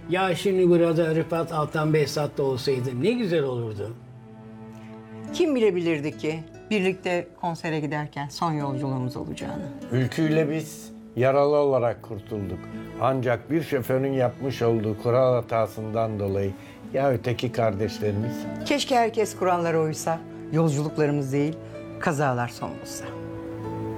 Ya şimdi burada Rıfat Altan Behzat da olsaydı ne güzel olurdu. Kim bilebilirdi ki birlikte konsere giderken son yolculuğumuz olacağını? Ülküyle biz yaralı olarak kurtulduk. Ancak bir şoförün yapmış olduğu kural hatasından dolayı ya öteki kardeşlerimiz? Keşke herkes kurallara uysa, yolculuklarımız değil, kazalar son bulsa.